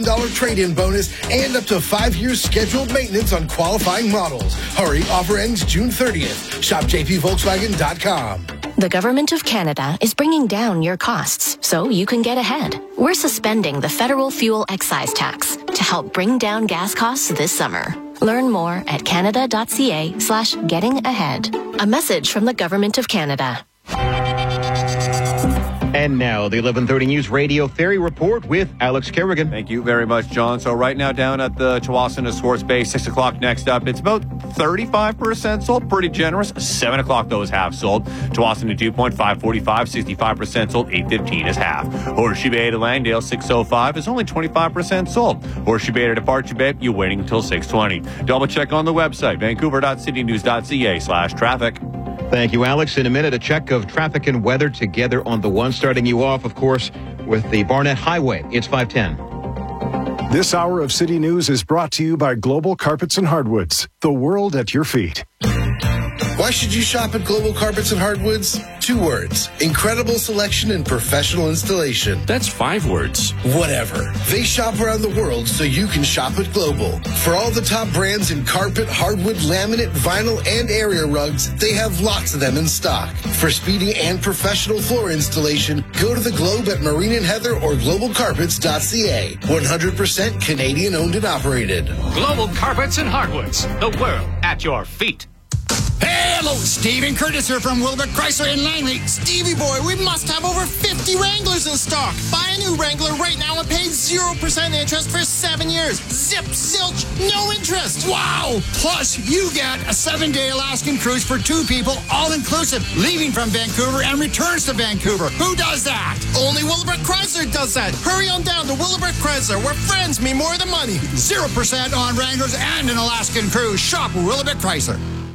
trade-in bonus and up to 5 years scheduled maintenance on qualifying models. Hurry, offer ends June 30th. Shop jpvolkswagen.com. The Government of Canada is bringing down your costs so you can get ahead. We're suspending the federal fuel excise tax to help bring down gas costs this summer. Learn more at canada.ca/getting-ahead. A message from the Government of Canada. And now, the 11:30 News Radio Ferry Report with Alex Kerrigan. Thank you very much, John. So right now down at the Tsawwassen Sports Bay, 6 o'clock next up. It's about 35% sold, pretty generous. 7 o'clock, though, is half sold. Tsawwassen to 2.545, 65% sold. 8:15 is half. Horseshoe Bay to Langdale, 6:05 is only 25% sold. Horseshoe Bay to Departure Bay, you're waiting until 6:20. Double check on the website, vancouver.citynews.ca/traffic. Thank you, Alex. In a minute, a check of traffic and weather together on the one, starting you off, of course, with the Barnett Highway. It's 5:10. This hour of City News is brought to you by Global Carpets and Hardwoods, the world at your feet. Why should you shop at Global Carpets and Hardwoods? 2 words. Incredible selection and professional installation. That's 5 words. Whatever. They shop around the world so you can shop at Global. For all the top brands in carpet, hardwood, laminate, vinyl, and area rugs, they have lots of them in stock. For speedy and professional floor installation, go to the Globe at Marine and Heather or globalcarpets.ca. 100% Canadian owned and operated. Global Carpets and Hardwoods, the world at your feet. Hello, Stephen Curtis here from Wilbur Chrysler in Langley. Stevie boy, we must have over 50 Wranglers in stock. Buy a new Wrangler right now and pay 0% interest for 7 years. Zip, zilch, no interest. Wow! Plus, you get a 7-day Alaskan cruise for 2 people, all inclusive, leaving from Vancouver and returns to Vancouver. Who does that? Only Willowbrook Chrysler does that. Hurry on down to Willowbrook Chrysler, where friends mean more than money. 0% on Wranglers and an Alaskan cruise. Shop Willowbrook Chrysler.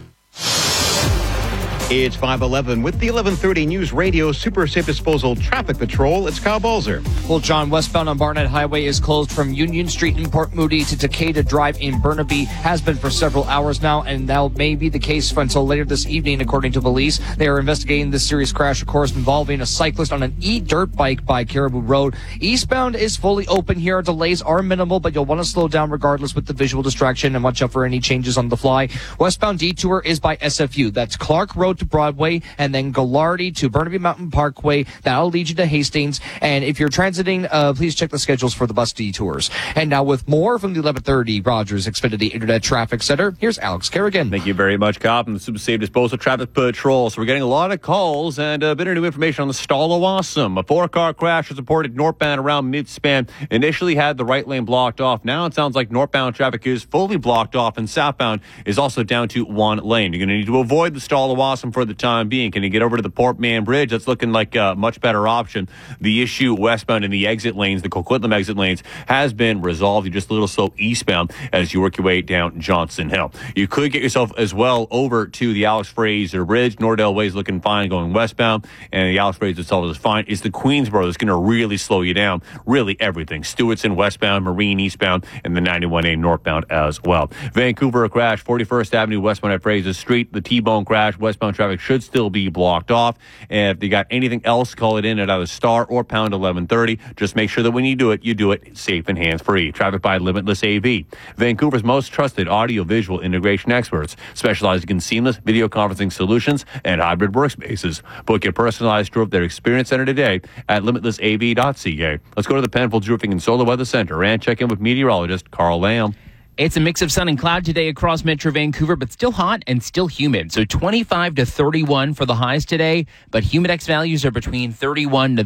It's 5:11 with the 11:30 News Radio Super Safe Disposal Traffic Patrol. It's Kyle Balzer. Well, John, westbound on Barnett Highway is closed from Union Street in Port Moody to Takeda Drive in Burnaby. Has been for several hours now, and that may be the case until later this evening, according to police. They are investigating this serious crash, of course, involving a cyclist on an e-dirt bike by Caribou Road. Eastbound is fully open here. Delays are minimal, but you'll want to slow down regardless with the visual distraction and watch out for any changes on the fly. Westbound detour is by SFU. That's Clark Road to Broadway, and then Gallardi to Burnaby Mountain Parkway. That'll lead you to Hastings. And if you're transiting, please check the schedules for the bus detours. And now with more from the 11:30 Rogers Xfinity Internet Traffic Center, here's Alex Kerrigan. Thank you very much, Kyle, from the Super Safe Disposal Traffic Patrol. So we're getting a lot of calls and a bit of new information on the Stallawasam. A 4-car crash was reported northbound around Midspan. Initially had the right lane blocked off. Now it sounds like northbound traffic is fully blocked off, and southbound is also down to 1 lane. You're going to need to avoid the Stallawasam for the time being. Can you get over to the Port Mann Bridge? That's looking like a much better option. The issue westbound in the exit lanes, the Coquitlam exit lanes, has been resolved. You're just a little slow eastbound as you work your way down Johnson Hill. You could get yourself as well over to the Alex Fraser Bridge. Nordell Way is looking fine going westbound, and the Alex Fraser itself is fine. It's the Queensboro that's going to really slow you down. Really everything. Stewartson westbound, Marine eastbound, and the 91A northbound as well. Vancouver crash, 41st Avenue westbound at Fraser Street. The T-bone crash, westbound traffic should still be blocked off. And if you got anything else, call it in at either star or pound 1130. Just make sure that when you do it safe and hands-free. Traffic by Limitless AV. Vancouver's most trusted audio-visual integration experts, specializing in seamless video conferencing solutions and hybrid workspaces. Book your personalized tour of their experience center today at limitlessav.ca. Let's go to the Penfolds Roofing and Solar Weather Center and check in with meteorologist Carl Lamb. It's a mix of sun and cloud today across Metro Vancouver, but still hot and still humid. So 25 to 31 for the highs today, but humidex values are between 31 to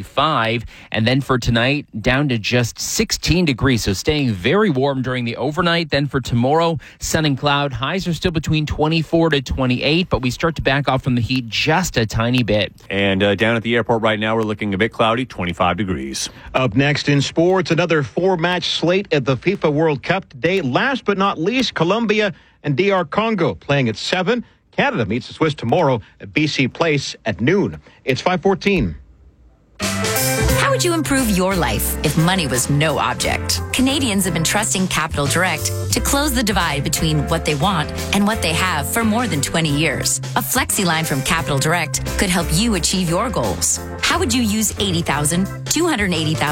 35. And then for tonight, down to just 16 degrees. So staying very warm during the overnight. Then for tomorrow, sun and cloud. Highs are still between 24 to 28, but we start to back off from the heat just a tiny bit. And down at the airport right now, we're looking a bit cloudy, 25 degrees. Up next in sports, another 4-match slate at the FIFA World Cup today. Last but not least, Colombia and DR Congo playing at 7. Canada meets the Swiss tomorrow at BC Place at noon. It's 5:14. How would you improve your life if money was no object? Canadians have been trusting Capital Direct to close the divide between what they want and what they have for more than 20 years. A flexi line from Capital Direct could help you achieve your goals. How would you use $80,000, $280,000,